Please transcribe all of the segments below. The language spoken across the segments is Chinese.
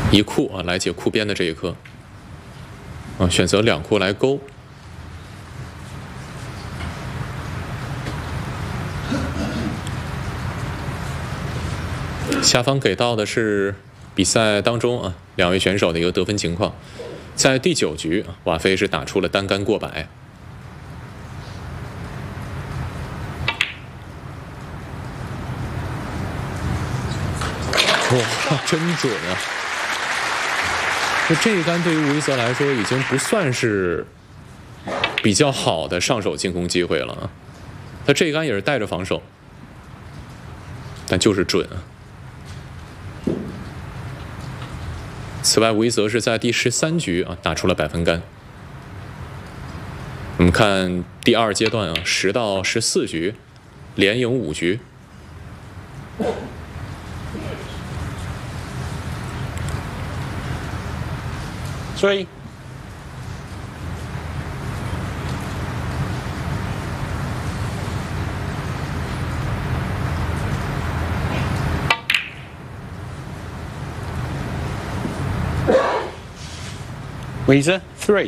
一库啊来解库边的这一颗，啊选择2库来勾。下方给到的是比赛当中啊2位选手的一个得分情况，在第9局，瓦菲是打出了单杆过百。哇，真准啊！就这一杆对于吴一泽来说，已经不算是比较好的上手进攻机会了啊。他这一杆也是带着防守，但就是准啊。此外，吴一泽是在第13局啊打出了100分杆。我们看第2阶段啊，10到14局，连赢5局。 3. Weezer, 3.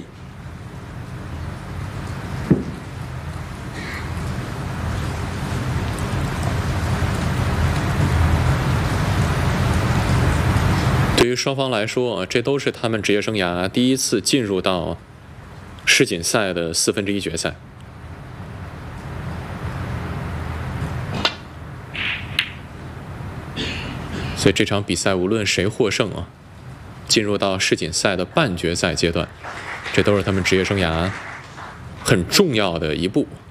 对于双方来说啊，这都是他们职业生涯第一次进入到世锦赛的1/4决赛。所以这场比赛无论谁获胜啊，进入到世锦赛的半决赛阶段，这都是他们职业生涯很重要的一步。